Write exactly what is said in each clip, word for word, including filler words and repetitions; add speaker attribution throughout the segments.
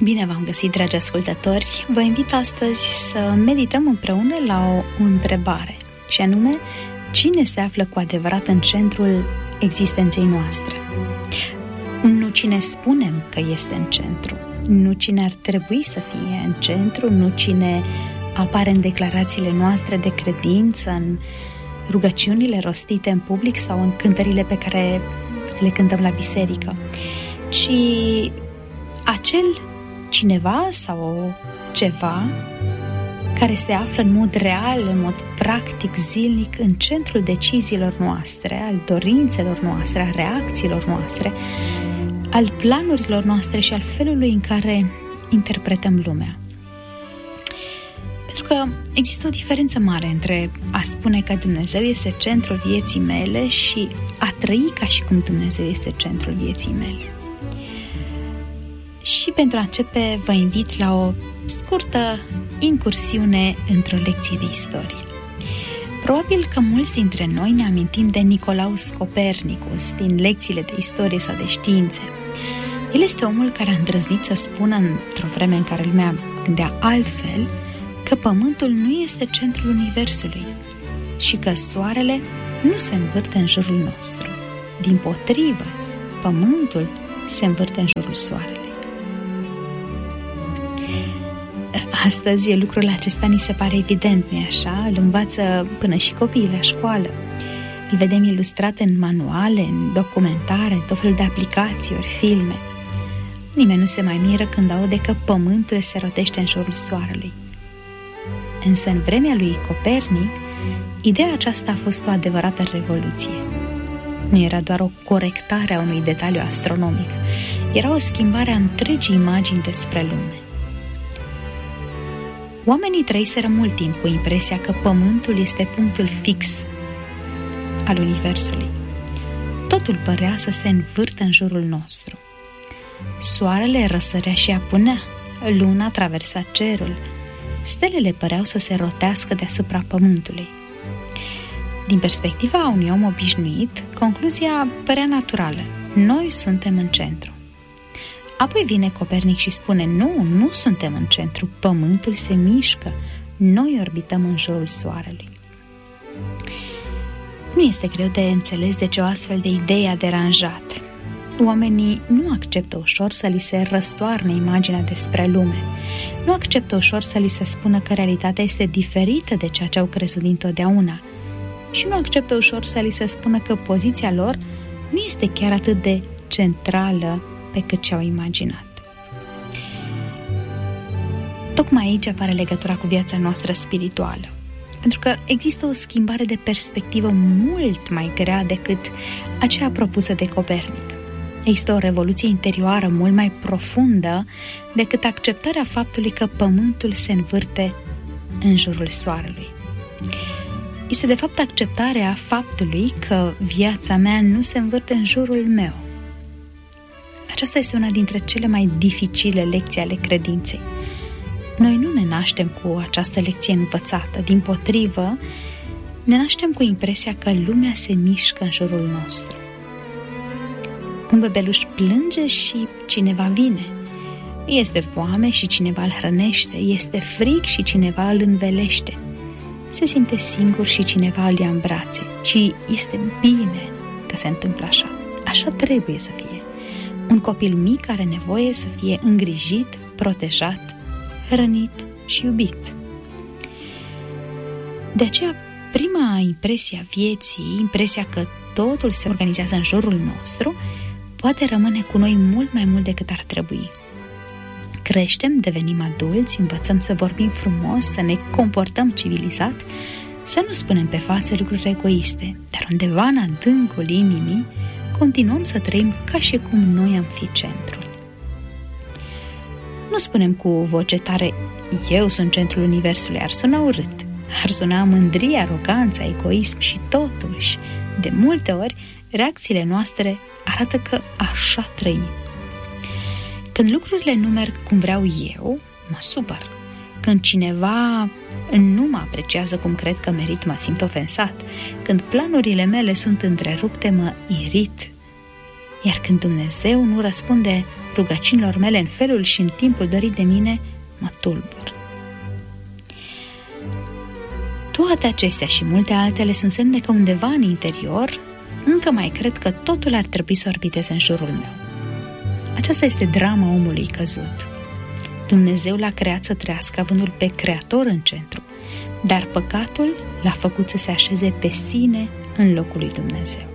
Speaker 1: Bine v-am găsit, dragi ascultători! Vă invit astăzi să medităm împreună la o întrebare, și anume, cine se află cu adevărat în centrul existenței noastre? Nu cine spunem că este în centru, nu cine ar trebui să fie în centru, nu cine apare în declarațiile noastre de credință, în rugăciunile rostite în public sau în cântările pe care le cântăm la biserică, ci acel cineva sau ceva care se află în mod real, în mod practic, zilnic, în centrul deciziilor noastre, al dorințelor noastre, al reacțiilor noastre, al planurilor noastre și al felului în care interpretăm lumea. Pentru că există o diferență mare între a spune că Dumnezeu este centrul vieții mele și a trăi ca și cum Dumnezeu este centrul vieții mele. Și pentru a începe, vă invit la o scurtă incursiune într-o lecție de istorie. Probabil că mulți dintre noi ne amintim de Nicolaus Copernicus din lecțiile de istorie sau de științe. El este omul care a îndrăznit să spună, într-o vreme în care lumea gândea altfel, că Pământul nu este centrul Universului și că Soarele nu se învârte în jurul nostru. Dimpotrivă, Pământul se învârte în jurul Soarelui. Astăzi lucrul acesta ni se pare evident, nu-i așa? Îl învață până și copiii la școală. Îl vedem ilustrat în manuale, în documentare, în tot felul de aplicații ori filme. Nimeni nu se mai miră când aude că Pământul se rotește în jurul Soarelui. Însă în vremea lui Copernic, ideea aceasta a fost o adevărată revoluție. Nu era doar o corectare a unui detaliu astronomic, era o schimbare a întregii imagini despre lume. Oamenii trăiseră mult timp cu impresia că Pământul este punctul fix al Universului. Totul părea să se învârtă în jurul nostru. Soarele răsărea și apunea, luna traversa cerul, stelele păreau să se rotească deasupra Pământului. Din perspectiva unui om obișnuit, concluzia părea naturală. Noi suntem în centru. Apoi vine Copernic și spune, nu, nu suntem în centru, Pământul se mișcă, noi orbităm în jurul Soarelui. Nu este greu de înțeles de ce o astfel de idee a deranjat. Oamenii nu acceptă ușor să li se răstoarne imaginea despre lume, nu acceptă ușor să li se spună că realitatea este diferită de ceea ce au crezut dintotdeauna și nu acceptă ușor să li se spună că poziția lor nu este chiar atât de centrală pe cât ce-au imaginat. Tocmai aici apare legătura cu viața noastră spirituală, pentru că există o schimbare de perspectivă mult mai grea decât aceea propusă de Copernic. Există o revoluție interioară mult mai profundă decât acceptarea faptului că Pământul se învârte în jurul Soarelui. Este de fapt acceptarea faptului că viața mea nu se învârte în jurul meu. Aceasta este una dintre cele mai dificile lecții ale credinței. Noi nu ne naștem cu această lecție învățată, dimpotrivă, ne naștem cu impresia că lumea se mișcă în jurul nostru. Un bebeluș plânge și cineva vine. Este foame și cineva îl hrănește, este frig și cineva îl învelește. Se simte singur și cineva îl ia în brațe. Și este bine că se întâmplă așa. Așa trebuie să fie. Un copil mic are nevoie să fie îngrijit, protejat, hrănit și iubit. De aceea, prima impresie a vieții, impresia că totul se organizează în jurul nostru, poate rămâne cu noi mult mai mult decât ar trebui. Creștem, devenim adulți, învățăm să vorbim frumos, să ne comportăm civilizat, să nu spunem pe față lucruri egoiste, dar undeva în adâncul inimii continuăm să trăim ca și cum noi am fi centrul. Nu spunem cu voce tare, eu sunt centrul Universului, ar suna urât, ar suna mândrie, aroganță, egoism și totuși, de multe ori, reacțiile noastre arată că așa trăim. Când lucrurile nu merg cum vreau eu, mă supăr. Când cineva nu mă apreciază cum cred că merit, mă simt ofensat. Când planurile mele sunt întrerupte, mă irit. Iar când Dumnezeu nu răspunde rugăciunilor mele în felul și în timpul dorit de mine, mă tulbur. Toate acestea și multe altele sunt semne că undeva în interior încă mai cred că totul ar trebui să orbiteze în jurul meu. Aceasta este drama omului căzut. Dumnezeu l-a creat să trăiască avându-l pe Creator în centru, dar păcatul l-a făcut să se așeze pe sine în locul lui Dumnezeu.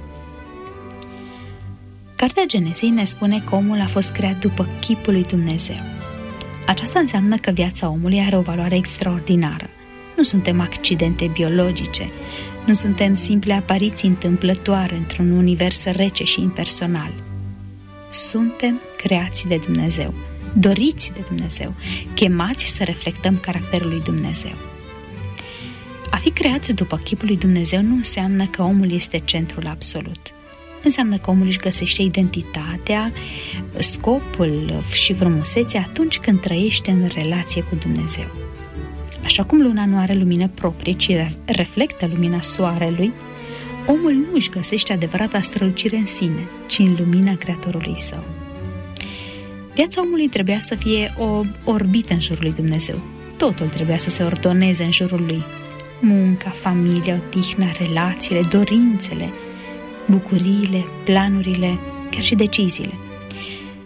Speaker 1: Cartea Genezei ne spune că omul a fost creat după chipul lui Dumnezeu. Aceasta înseamnă că viața omului are o valoare extraordinară. Nu suntem accidente biologice, nu suntem simple apariții întâmplătoare într-un univers rece și impersonal. Suntem creați de Dumnezeu, doriți de Dumnezeu, chemați să reflectăm caracterul lui Dumnezeu. A fi creat după chipul lui Dumnezeu nu înseamnă că omul este centrul absolut. Înseamnă că omul își găsește identitatea, scopul și frumusețea atunci când trăiește în relație cu Dumnezeu. Așa cum luna nu are lumină proprie, ci reflectă lumina soarelui, omul nu își găsește adevărata strălucire în sine, ci în lumina Creatorului său. Viața omului trebuia să fie o orbită în jurul lui Dumnezeu. Totul trebuia să se ordoneze în jurul lui. Munca, familia, odihna, relațiile, dorințele, bucuriile, planurile, chiar și deciziile.